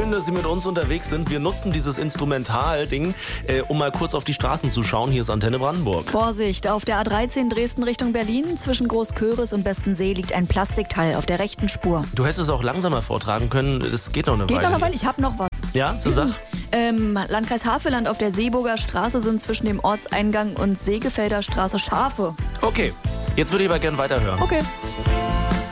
schön, dass Sie mit uns unterwegs sind. Wir nutzen dieses Instrumental-Ding, um mal kurz auf die Straßen zu schauen. Hier ist Antenne Brandenburg. Vorsicht, auf der A13 Dresden Richtung Berlin. Zwischen Großköris und Bestensee liegt ein Plastikteil auf der rechten Spur. Du hättest es auch langsamer vortragen können. Es geht noch eine Weile. Geht noch eine Weile, ich habe noch was. Ja, so sag. Landkreis Havelland auf der Seeburger Straße sind zwischen dem Ortseingang und Segefelder Straße Schafe. Okay, jetzt würde ich aber gern weiterhören. Okay.